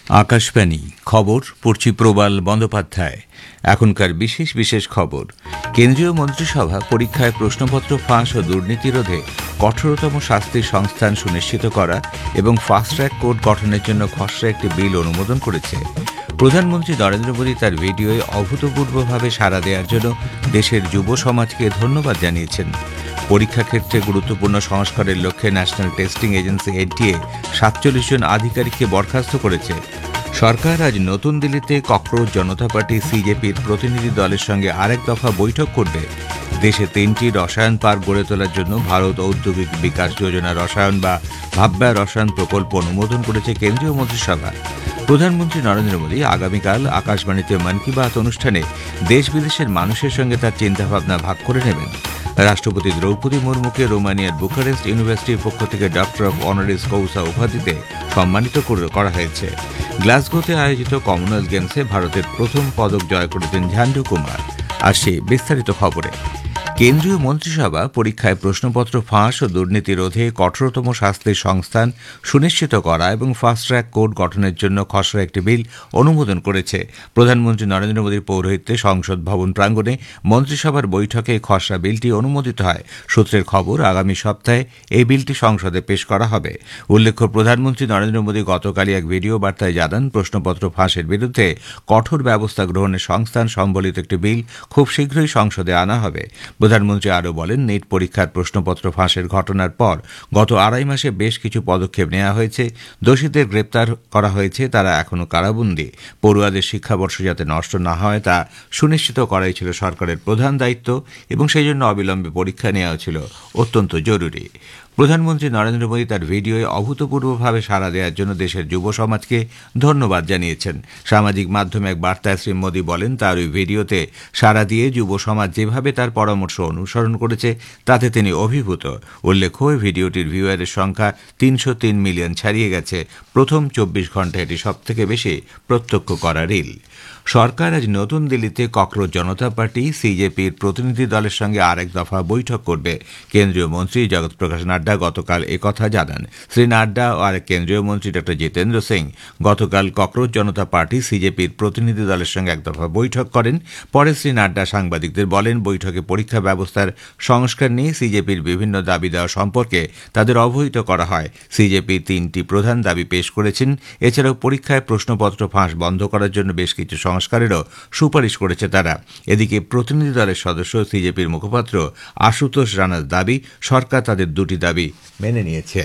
আকাশবাণী খবর পড়ছি প্রবাল বন্দ্যোপাধ্যায়। এখনকার বিশেষ বিশেষ খবর। কেন্দ্রীয় মন্ত্রিসভা পরীক্ষায় প্রশ্নপত্র ফাঁস ও দুর্নীতি রোধে কঠোরতম শাস্তির সংস্থান সুনিশ্চিত করা এবং ফাস্ট ট্র্যাক কোর্ট গঠনের জন্য খসড়া একটি বিল অনুমোদন করেছে। প্রধানমন্ত্রী নরেন্দ্র মোদী তার ভিডিওয় অভূতপূর্বভাবে সাড়া দেওয়ার জন্য দেশের যুব সমাজকে ধন্যবাদ জানিয়েছেন। পরীক্ষা ক্ষেত্রে গুরুত্বপূর্ণ সংস্কারের লক্ষ্যে ন্যাশনাল টেস্টিং এজেন্সি এনটিএ 47 জন আধিকারিককে বরখাস্ত করেছে। সরকার আজ নতুন দিল্লিতে ককরোচ জনতা পার্টি সিজেপির প্রতিনিধি দলের সঙ্গে আরেক দফা বৈঠক করবে। দেশে 3টি রসায়ন পার্ক গড়ে তোলার জন্য ভারত ঔদ্যোগিক বিকাশ যোজনা রসায়ন বা ভাব্যা রসায়ন প্রকল্প অনুমোদন করেছে কেন্দ্রীয় মন্ত্রিসভা। প্রধানমন্ত্রী নরেন্দ্র মোদী আগামীকাল আকাশবাণীতে মন কি বাত অনুষ্ঠানে দেশ বিদেশের মানুষের সঙ্গে তার চিন্তাভাবনা ভাগ করে নেবেন। রাষ্ট্রপতি দ্রৌপদী মুর্মুকে রোমানিয়ার বুখারেস্ট ইউনিভার্সিটির পক্ষ থেকে ডক্টর অব অনারিস কৌসা উপাধিতে সম্মানিত করা হয়েছে। গ্লাসগোতে আয়োজিত কমনওয়েলথ গেমসে ভারতের প্রথম পদক জয় করেছেন ঝান্ডু কুমার। আসে বিস্তারিত খবরে। কেন্দ্রীয় মন্ত্রিসভা পরীক্ষায় প্রশ্নপত্র ফাঁস ও দুর্নীতি রোধে কঠোরতম শাস্তির সংস্থান সুনিশ্চিত করা এবং ফাস্ট ট্র্যাক কোর্ট গঠনের জন্য খসড়া একটি বিল অনুমোদন করেছে। প্রধানমন্ত্রী নরেন্দ্র মোদীর পৌরোহিত্যে সংসদ ভবন প্রাঙ্গণে মন্ত্রিসভার বৈঠকে খসড়া বিলটি অনুমোদিত হয়। সূত্রের খবর, আগামী সপ্তাহে এই বিলটি সংসদে পেশ করা হবে। উল্লেখ্য, প্রধানমন্ত্রী নরেন্দ্র মোদী গতকালই এক ভিডিও বার্তায় জানান, প্রশ্নপত্র ফাঁসের বিরুদ্ধে কঠোর ব্যবস্থা গ্রহণের সংস্থান সম্বলিত একটি বিল খুব শীঘ্রই সংসদে আনা হবে। প্রধানমন্ত্রী আরও বলেন, নিট পরীক্ষার প্রশ্নপত্র ফাঁসের ঘটনার পর গত 2.5 মাসে বেশ কিছু পদক্ষেপ নেওয়া হয়েছে। দোষীদের গ্রেপ্তার করা হয়েছে, তারা এখনও কারাবন্দী। পড়ুয়াদের শিক্ষাবর্ষ যাতে নষ্ট না হয় তা সুনিশ্চিত করাই ছিল সরকারের প্রধান দায়িত্ব এবং সেই জন্য অবিলম্বে পরীক্ষা নেওয়া ছিল অত্যন্ত জরুরি। প্রধানমন্ত্রী নরেন্দ্র মোদী তার ভিডিওয় অভূতপূর্বভাবে সাড়া দেওয়ার জন্য দেশের যুব সমাজকে ধন্যবাদ জানিয়েছেন। সামাজিক মাধ্যমে এক বার্তায় শ্রী মোদী বলেন, তার ওই ভিডিওতে সাড়া দিয়ে যুব সমাজ যেভাবে তার পরামর্শ অনুসরণ করেছে তাতে তিনি অভিভূত। উল্লেখ্য, ওই ভিডিওটির ভিউয়ারের সংখ্যা 303 মিলিয়ন ছাড়িয়ে গেছে। প্রথম 24 ঘণ্টায় এটি সবথেকে বেশি প্রত্যক্ষ করা রিল। সরকার আজ নতুন দিল্লিতে ককরোচ জনতা পার্টি সিজেপির প্রতিনিধি দলের সঙ্গে আরেক দফা বৈঠক করবে। কেন্দ্রীয় মন্ত্রী জগৎ প্রকাশ নাড্ডা গতকাল একথা জানান। শ্রী নাড্ডা ও আরেক কেন্দ্রীয় মন্ত্রী ডক্টর জিতেন্দ্র সিং গতকাল ককরোচ জনতা পার্টি সিজেপির প্রতিনিধি দলের সঙ্গে এক দফা বৈঠক করেন। পরে শ্রী নাড্ডা সাংবাদিকদের বলেন, বৈঠকে পরীক্ষা ব্যবস্থার সংস্কার নিয়ে সিজেপির বিভিন্ন দাবি দেওয়া সম্পর্কে তাদের অবহিত করা হয়। সিজেপি 3টি প্রধান দাবি পেশ করেছেন। এছাড়াও পরীক্ষায় প্রশ্নপত্র ফাঁস বন্ধ করার জন্য বেশ কিছু সংস্কারেরও সুপারিশ করেছে তারা। এদিকে প্রতিনিধি দলের সদস্য সিজেপির মুখপাত্র আশুতোষ রানার দাবি, সরকার তাদের 2টি দাবি মেনে নিয়েছে।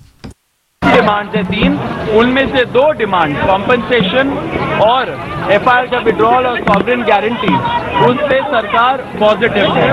डिमांड्स है 3, उनमें से 2 डिमांड कॉम्पनसेशन और एफआईआर का विड्रॉल और सॉवरेन गारंटी, उस पे सरकार पॉजिटिव है।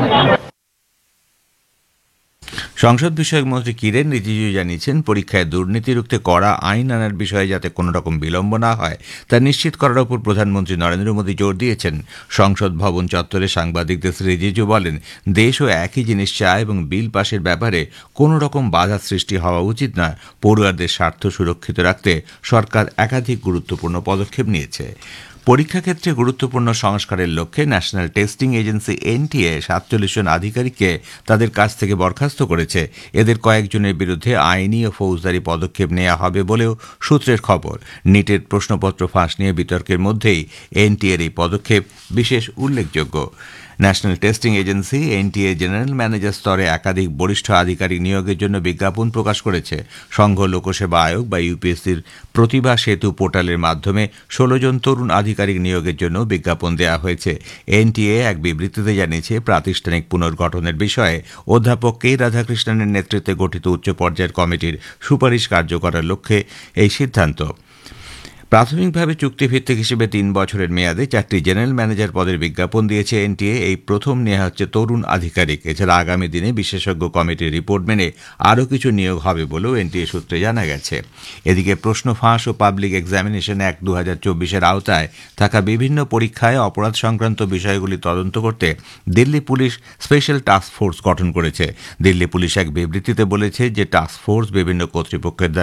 সংসদ বিষয়ক মন্ত্রী কিরেন রিজিজু জানিয়েছেন, পরীক্ষায় দুর্নীতি রুখতে কড়া আইন আনার বিষয়ে যাতে কোনো রকম বিলম্ব না হয় তা নিশ্চিত করার উপর প্রধানমন্ত্রী নরেন্দ্র মোদী জোর দিয়েছেন। সংসদ ভবন চত্বরে সাংবাদিকদের শ্রী রিজিজু বলেন, দেশও একই জিনিস চায় এবং বিল পাশের ব্যাপারে কোনো রকম বাধা সৃষ্টি হওয়া উচিত নয়। পড়ুয়াদের স্বার্থ সুরক্ষিত রাখতে সরকার একাধিক গুরুত্বপূর্ণ পদক্ষেপ নিয়েছে। পরীক্ষা ক্ষেত্রে গুরুত্বপূর্ণ সংস্কারের লক্ষ্যে ন্যাশনাল টেস্টিং এজেন্সি এনটিএ 47 জন আধিকারিককে তাদের কাছ থেকে বরখাস্ত করেছে। এদের কয়েকজনের বিরুদ্ধে আইনি ও ফৌজদারি পদক্ষেপ নেওয়া হবে বলেও সূত্রের খবর। নিটের প্রশ্নপত্র ফাঁস নিয়ে বিতর্কের মধ্যেই এনটিএর এই পদক্ষেপ বিশেষ উল্লেখযোগ্য। National testing agency NTA general manager স্তরে একাধিক বরিষ্ঠ আধিকারিক নিয়োগের জন্য বিজ্ঞাপন প্রকাশ করেছে। সংঘ লোকসেবা আয়োগ বা ইউপিএসসির প্রতিভা সেতু পোর্টালের মাধ্যমে 16 জন তরুণ আধিকারিক নিয়োগের জন্য বিজ্ঞাপন দেওয়া হয়েছে। এনটিএ এক বিবৃতিতে জানিয়েছে, প্রাতিষ্ঠানিক পুনর্গঠনের বিষয়ে অধ্যাপক কে রাধাকৃষ্ণনের নেতৃত্বে গঠিত উচ্চ পর্যায়ের কমিটির সুপারিশ কার্যকরের লক্ষ্যে এই সিদ্ধান্ত। প্রাথমিকভাবে চুক্তিভিত্তিক হিসেবে 3 বছরের মেয়াদে 4টি জেনারেল ম্যানেজার পদের বিজ্ঞাপন দিয়েছে এনটিএ। এই প্রথম নেওয়া হচ্ছে তরুণ আধিকারিক। এছাড়া আগামী দিনে বিশেষজ্ঞ কমিটির রিপোর্ট মেনে আরও কিছু নিয়োগ হবে বলেও এনটিএ সূত্রে জানা গেছে। এদিকে প্রশ্ন ফাঁস ও পাবলিক এক্সামিনেশন অ্যাক্ট 2024-এর আওতায় থাকা বিভিন্ন পরীক্ষায় অপরাধ সংক্রান্ত বিষয়গুলি তদন্ত করতে Delhi police special task force গঠন করেছে। দিল্লি পুলিশ এক বিবৃতিতে বলেছে যে টাস্ক ফোর্স বিভিন্ন কর্তৃপক্ষের